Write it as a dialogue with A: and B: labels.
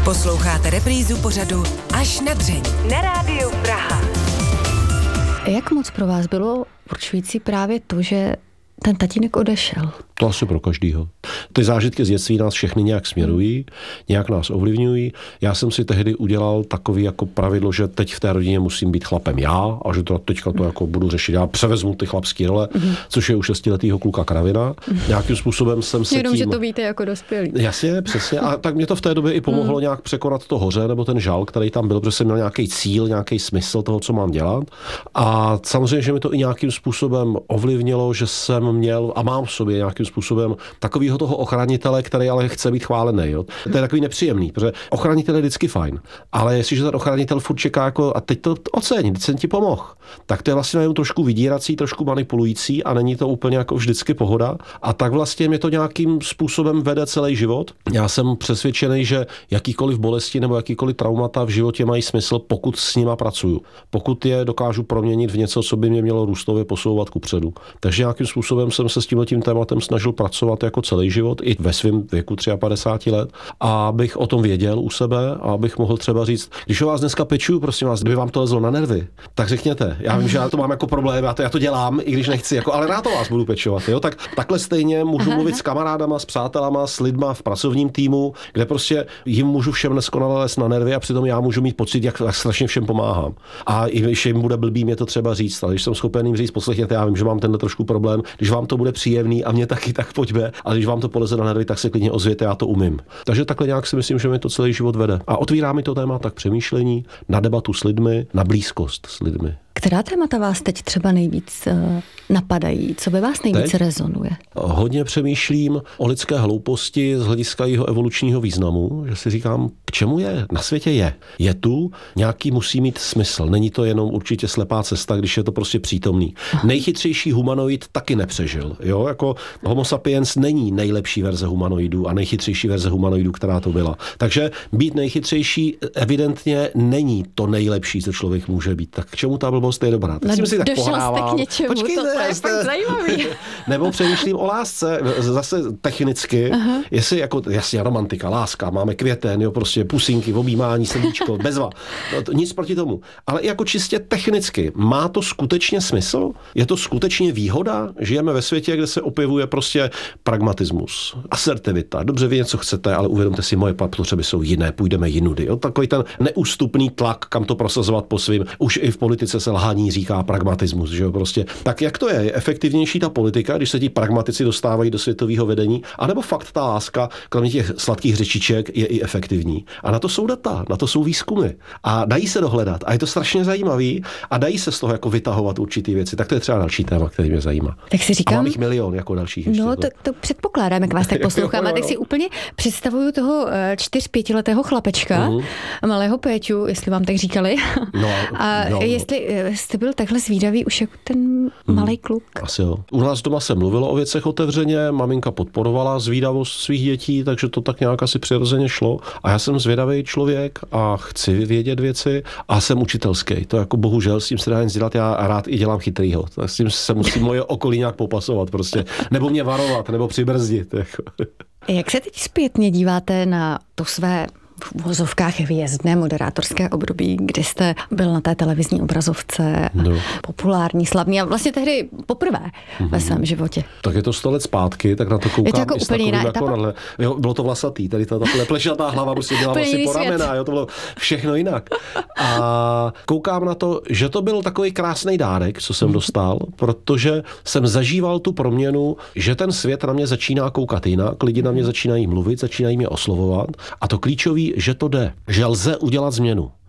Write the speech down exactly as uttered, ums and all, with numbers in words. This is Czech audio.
A: Posloucháte reprízu pořadu Až na dřeň na rádiu Praha.
B: Jak moc pro vás bylo určující právě to, že ten tatínek odešel?
C: To asi pro každýho. Ty zážitky z dětství nás všechny nějak směrují, nějak nás ovlivňují. Já jsem si tehdy udělal takový jako pravidlo, že teď v té rodině musím být chlapem já a že to teďka to jako budu řešit. Já převezmu ty chlapské role, mm-hmm. což je u šestiletýho kluka kravina. Mm-hmm. Nějakým způsobem jsem se
B: Jenom,
C: tím...
B: že to víte jako dospělý.
C: Jasně, přesně. A tak mě to v té době i pomohlo mm. nějak překonat to hoře nebo ten žal, který tam byl, protože jsem měl nějaký cíl, nějaký smysl toho, co mám dělat. A samozřejmě, že mi to i nějakým způsobem ovlivnilo, že jsem měl a mám v sobě nějakým způsobem takového toho ochránitele, který ale chce být chválený. Jo? To je takový nepříjemný, protože ochranitel je vždycky fajn, ale jestliže ten ochranitel furt čeká jako a teď to ocení, teď jsem ti pomohl, tak to je vlastně jenom trošku vydírací, trošku manipulující a není to úplně jako vždycky pohoda. A tak vlastně mě to nějakým způsobem vede celý život. Já jsem přesvědčený, že jakýkoliv bolesti nebo jakýkoliv traumata v životě mají smysl, pokud s nima pracuju. Pokud je dokážu proměnit v něco, co by mě mělo růstově posouvat kupředu. Takže nějakým způsobem jsem se s tímhletím tématem snažil pracovat jako celý život, i ve svém věku padesát tři let, a abych o tom věděl u sebe a abych mohl třeba říct, když o vás dneska pečuju, prosím vás, kdyby vám to lezlo na nervy, tak řekněte. Já vím, že já to mám jako problém, já to, já to dělám, i když nechci, jako, ale rád o vás budu pečovat. Jo? Tak takhle stejně můžu aha, mluvit aha. s kamarádama, s přátelama, s lidma v pracovním týmu, kde prostě jim můžu všem neskonale lézt na nervy a přitom já můžu mít pocit, jak, jak strašně všem pomáhám. A i když jim bude blbý, mě to třeba říct, ale když jsem schopen jim říct, poslechněte, já vím, že mám tenhle trošku problém, když vám to bude příjemný a mě taky, tak pojďme, ale když vám to poleze na nervy, tak se klidně ozvěte, já to umím. Takže takhle nějak si myslím, že mi to celý život vede. A otvírá mi to téma tak přemýšlení, na debatu s lidmi, na blízkost s lidmi.
B: Která témata vás teď třeba nejvíc uh, napadají? Co by vás nejvíc teď rezonuje?
C: Hodně přemýšlím o lidské hlouposti z hlediska jeho evolučního významu, že si říkám, k čemu je? Na světě je. Je tu, nějaký musí mít smysl. Není to jenom určitě slepá cesta, když je to prostě přítomný. Aha. Nejchytřejší humanoid taky nepřežil. Jo? Jako Homo sapiens není nejlepší verze humanoidů a nejchytřejší verze humanoidů, která to byla. Takže být nejchytřejší evidentně není to nejlepší, co člověk může být. Tak k čemu ta blbost je dobrá? Tak
B: no,
C: si tak
B: došel jste k něčemu,
C: Počkejte,
B: to, to je
C: jste...
B: fakt zajímavý.
C: Nebo přemýšlím o lásce, zase technicky, aha. jestli jako, jasně, romantika, láska, máme květen, jo, prostě pusinky, objímání, srdíčko, bezva, no, to, nic proti tomu. Ale jako čistě technicky, má to skutečně smysl? Je to skutečně výhoda? Žijeme ve světě, kde se objevuje prostě pragmatismus, asertivita, dobře vy něco chcete, ale uvědomte si, moje potřeby jsou jiné, půjdeme jinudy. Jo? Takový ten neústupný tlak, kam to prosazovat po svým, už i v politice se lhání říká pragmatismus, že jo, prostě. Tak jak to je? Je efektivnější ta politika, když se ti pragmatici dostávají do světového vedení, anebo fakt ta láska, kromě těch sladkých řečiček, je i efektivní? A na to jsou data, na to jsou výzkumy. A dají se dohledat. A je to strašně zajímavý a dají se z toho jako vytahovat určitý věci. Tak to je třeba další téma, který mě zajímá.
B: Tak si říkám,
C: a mám jich milion jako dalších ještě.
B: No, to, to předpokládám, jak vás tak poslouchám. A tak si úplně představuju toho čtyř, pětiletého chlapečka, uh-huh. malého Péťu, jestli vám tak říkali.
C: No,
B: a
C: no,
B: jestli jste byl takhle zvídavý už jako ten malej kluk.
C: Asi jo. U nás doma se mluvilo o věcech otevřeně, maminka podporovala zvídavost svých dětí, takže to tak nějak asi přirozeně šlo. A já jsem zvědavý člověk a chci vědět věci a jsem učitelský. To jako bohužel s tím se dá nic dělat, já rád i dělám chytrýho. Tak s tím se musí moje okolí nějak popasovat prostě. Nebo mě varovat, nebo přibrzdit. Jako.
B: Jak se teď zpětně díváte na to své v uvozovkách hvězdné moderátorské období, kdy jste byl na té televizní obrazovce, no. populární, slavný a vlastně tehdy poprvé mm-hmm. ve svém životě.
C: Tak je to sto let zpátky, tak na to koukám.
B: Je to jako úplně jiná
C: jako nadhle, jo, bylo to vlasatý, tady ta plešatá hlava prostě dělala vlastně po ramena, jo, to bylo všechno jinak. A koukám na to, že to byl takový krásný dárek, co jsem dostal, protože jsem zažíval tu proměnu, že ten svět na mě začíná koukat jinak, lidi na mě začínají mluvit, začínají mě oslovovat a to klíčový, že to jde, že lze udělat změnu.